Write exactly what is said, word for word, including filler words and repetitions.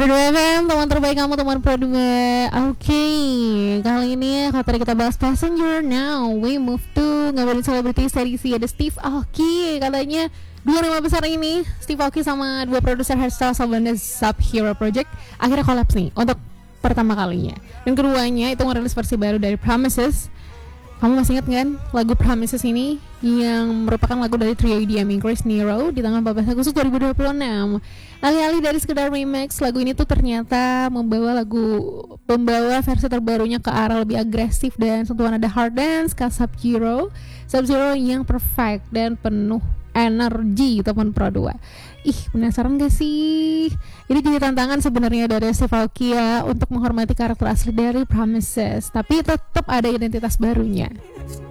Produ F M, teman terbaik kamu, teman Produ. Oke, kali ini kalau tadi kita bahas Passenger, now we move to ngobrolin selebriti edisi ada Steve Aoki. Katanya dua nama besar ini, Steve Aoki sama dua produser hairstyle Sablon Sub Hero Project akhirnya kolaps nih untuk pertama kalinya. Dan keduanya itu ngerilis versi baru dari Promises. Kamu masih ingat kan lagu Promises ini yang merupakan lagu dari trio E D M Chris Nero di tanggal empat belas Agustus dua ribu dua puluh enam. Alih-alih dari sekedar remix, lagu ini tuh ternyata membawa lagu membawa versi terbarunya ke arah lebih agresif dan sentuhan ada hard dance, ke Sub-Zero, Sub-Zero yang perfect dan penuh energi teman Pro dua. Ih, penasaran gak sih? Ini jadi tantangan sebenarnya dari Steve Aoki ya untuk menghormati karakter asli dari Promises, tapi tetap ada identitas barunya.